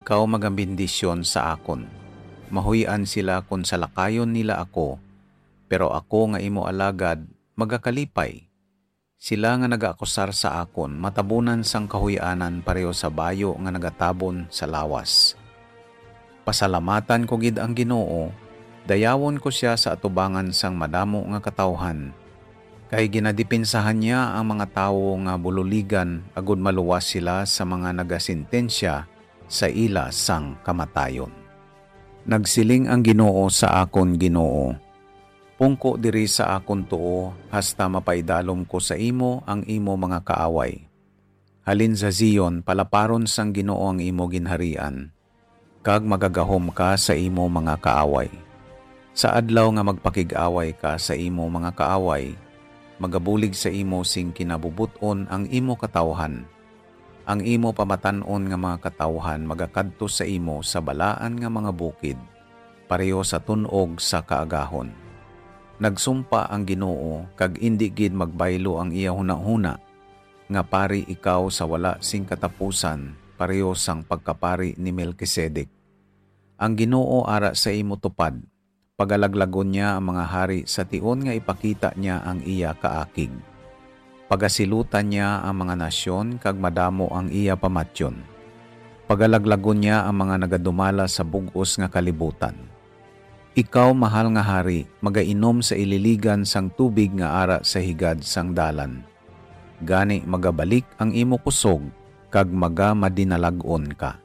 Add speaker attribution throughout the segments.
Speaker 1: ikaw magambindisyon sa akon. Mahuyan sila kung salakayon nila ako, pero ako nga imo alagad magakalipay. Sila nga nagaakusar sa akon, matabunan sang kahuyanan pareho sa bayo nga nagatabon sa lawas. Pasalamatan ko gid ang Ginoo, dayawon ko siya sa atubangan sang madamo nga katawhan. Kay ginadipinsahan niya ang mga tawo nga bululigan agud maluwas sila sa mga nagasintensya sa ila sang kamatayon. Nagsiling ang Ginoo sa akon, Ginoo, pungko diri sa akon tuo, hasta mapaidalom ko sa imo ang imo mga kaaway. Halin sa Zion, palaparon sang Ginoo ang imo ginharian, kag magagahom ka sa imo mga kaaway. Sa adlaw nga magpakig-away ka sa imo mga kaaway, magabulig sa imo sing kinabubuton ang imo katawhan. Ang imo pamatan-on nga mga katawhan magakadto sa imo sa balaan nga mga bukid, pareho sa tunog sa kaagahon. Nagsumpa ang Ginoo, kag indi gid magbaylo ang iya hunahuna, nga pari ikaw sa wala sing katapusan, pareho sang pagkapari ni Melkisedek. Ang Ginoo ara sa imo tupad, pagalaglagon niya ang mga hari sa tion nga ipakita niya ang iya kaakig. Pagasilutan niya ang mga nasyon, kag madamo ang iya pamatyon. Pagalaglagon niya ang mga nagadumala sa bug-os nga kalibutan. Ikaw, mahal nga hari, magainom sa ililigan sang tubig nga ara sa higad sang dalan. Gani magabalik ang imo kusog, kag madinalagon ka.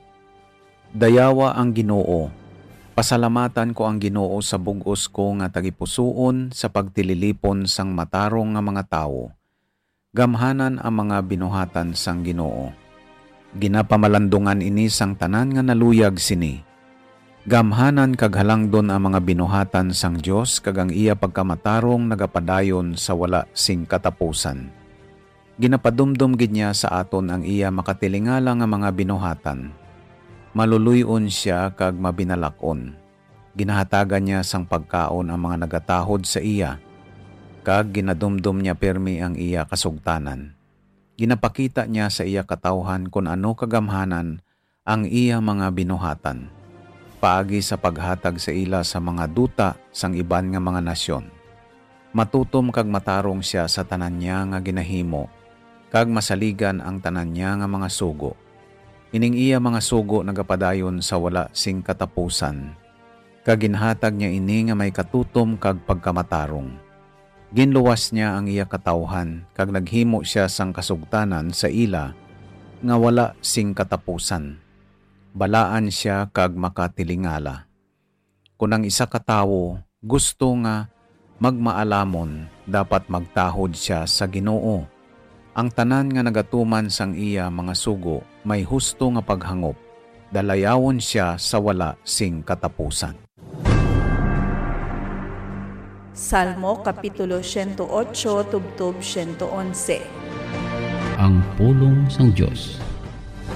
Speaker 1: Dayawa ang Ginoo. Pasalamatan ko ang Ginoo sa bug-os ko nga tagipusoon sa pagtililipon sang matarong nga mga tawo. Gamhanan ang mga binuhatan sang Ginoo. Ginapamalandungan ini sang tanan nga naluyag sini. Gamhanan kag halangdon ang mga binuhatan sang Dios kag ang iya pagkamatarong nagapadayon sa wala sing katapusan. Ginapadumdum gid niya sa aton ang iya makatilingala nga mga binuhatan. Maluluyon siya kag mabinalakon. Ginahatagan niya sang pagkaon ang mga nagatahod sa iya, kag ginadumdum niya permi ang iya kasugtanan. Ginapakita niya sa iya katawhan kung ano kagamhanan ang iya mga binuhatan, paagi sa paghatag sa ila sa mga duta sang iban nga mga nasyon. Matutom kag matarong siya sa tanan niya nga ginahimo, kag masaligan ang tanan niya nga mga sugo. Ining iya mga sugo nagapadayon sa wala sing katapusan, kag ginhatag niya ini nga may katutom kag pagkamatarong. Ginluwas niya ang iya katawhan, kag naghimo siya sang kasugtanan sa ila nga wala sing katapusan. Balaan siya kag makatilingala. Kung ang isa katawo gusto nga magmaalamon, dapat magtahod siya sa Ginoo. Ang tanan nga nagatuman sang iya mga sugo may husto nga paghangop, dalayawon siya sa wala sing katapusan.
Speaker 2: Salmo Kapitulo 108, tubtob 111.
Speaker 3: Ang pulong sang Dios.